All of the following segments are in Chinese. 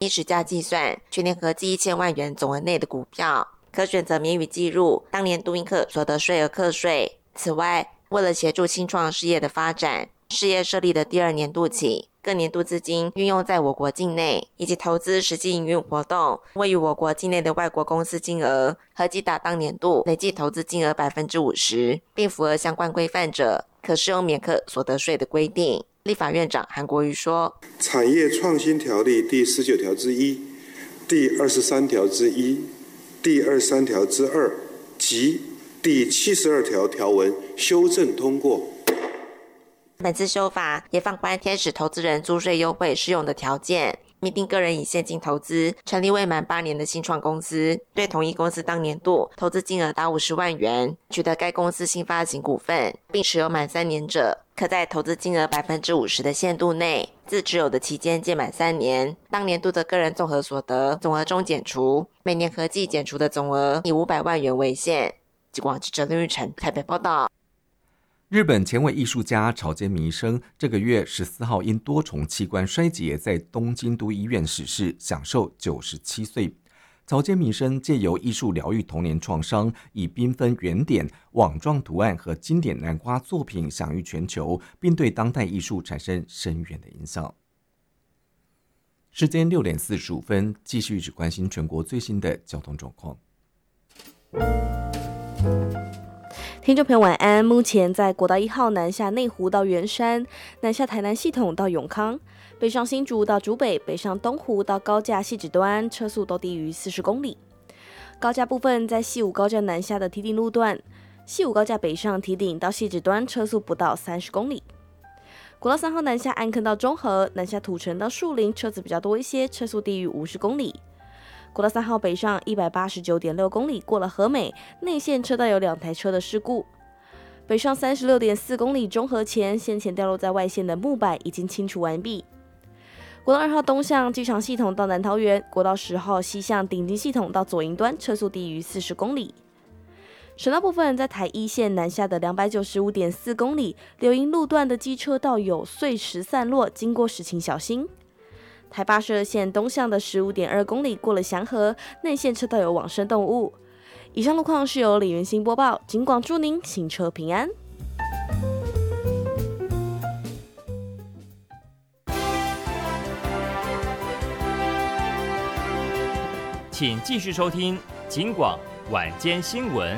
以时价计算，全年合计1000万元总额内的股票，可选择免予计入当年度应课所得税额课税。此外，为了协助新创事业的发展，事业设立的第2年度起，各年度资金运用在我国境内，以及投资实际营运活动位于我国境内的外国公司金额，合计达当年度累计投资金额 50%， 并符合相关规范者，可适用免课所得税的规定。立法院长韩国瑜说， 产业创新条例第19条之1、第23条之1、第23条之2及第72条条文修正通过。 本次修法也放宽天使投资人租税优惠适用的条件，明定个人以现金投资成立未满8年的新创公司，对同一公司当年度投资金额达50万元，取得该公司新发行股份，并持有满3年者，可在投资金额 50% 的限度内，自持有的期间届满3年，当年度的个人综合所得总额中减除，每年合计减除的总额以500万元为限。极广记者林玉成台北报道。 日本前卫艺术家草间弥生这个月14号因多重器官衰竭在东京都医院逝世，享受97岁。草间弥生借由艺术疗愈童年创伤，以缤纷圆点、网状图案和经典南瓜作品享誉全球，并对当代艺术产生深远的影响。时间6点45分，继续只关心全国最新的交通状况。 听众朋友晚安，目前在国道1号南下内湖到圆山，南下台南系统到永康，北上新竹到竹北，北上东湖到高架汐止端，车速都低于40公里。高架部分在西武高架南下的堤顶路段，西武高架北上堤顶到汐止端，车速不到30公里。国道3号南下安坑到中和，南下土城到树林，车子比较多一些，车速低于50公里。国道3号北上 189.6 公里，过了和美，内线车道有2台车的事故。北上 36.4 公里中和前，先前掉落在外线的木板已经清除完毕。国道2号东向机场系统到南桃园，国道10号西向顶金系统到左营端，车速低于40公里。省道部分在台1线南下的 295.4 公里，流营路段的机车道有碎石散落，经过时请小心。台82线东向的 15.2 公里，过了祥和，内线车道有往生动物。以上路况是由李元兴播报，警广祝您行车平安。 请继续收听警广晚间新闻。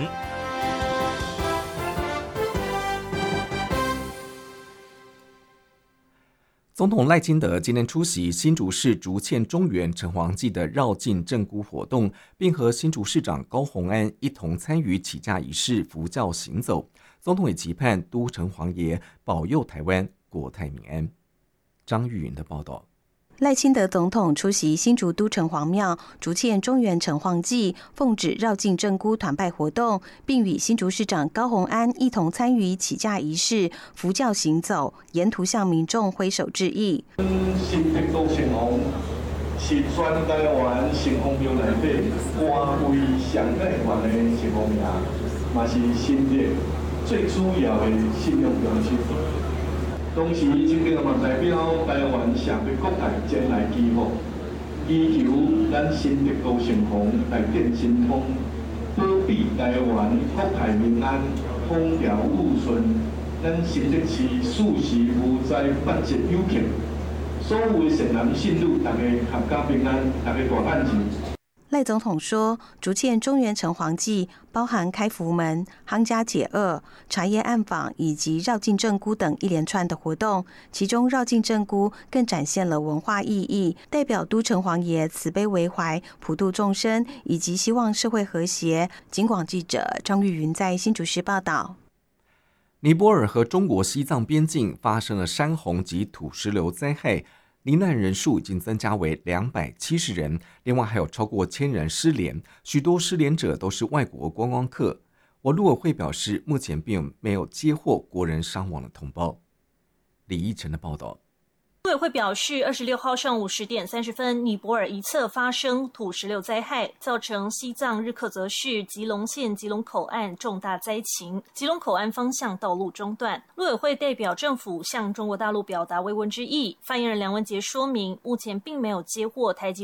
总统赖清德今天出席新竹市竹堑中原城隍祭的绕境正姑活动，并和新竹市长高虹安一同参与起驾仪式扶轿行走。总统也期盼都城隍爷保佑台湾国泰民安。张玉云的报道。 赖清德总统出席新竹都城隍庙竹堑中原城隍祭奉旨绕境正姑团拜活动，并与新竹市长高虹安一同参与起驾仪式扶轿行走，沿途向民众挥手致意。 新竹都城隍是全台湾城隍庙内底官位上内环的城隍庙，嘛是新竹最主要的信用标志。同时，今日嘛代表台湾社会各界前来祈福，祈求咱新竹高城隍来电神通，保庇台湾国泰民安，风调雨顺。咱新竹市事事无灾，百节有庆。所有的善男信女，大家阖家平安，大家大安全。 赖总统说，竹堑中原城隍祭包含开福门、夯家解厄、茶叶暗访以及绕境正姑等一连串的活动，其中绕境正姑更展现了文化意义，代表都城隍爷慈悲为怀、普度众生，以及希望社会和谐。警广记者张玉云在新竹市报道。 尼泊尔和中国西藏边境发生了山洪及土石流灾害，罹难人数已经增加为270人，另外还有超过1000人失联，许多失联者都是外国观光客。陆委会表示，目前并没有接获国人伤亡的通报。李义成的报道。 陆委会表示，26号上午10点30分，尼泊尔一侧发生土石流灾害，造成西藏日喀则市吉隆县吉隆口岸重大灾情，吉隆口岸方向道路中断。陆委会代表政府向中国大陆表达慰问之意。发言人梁文杰说明，目前并没有接获台籍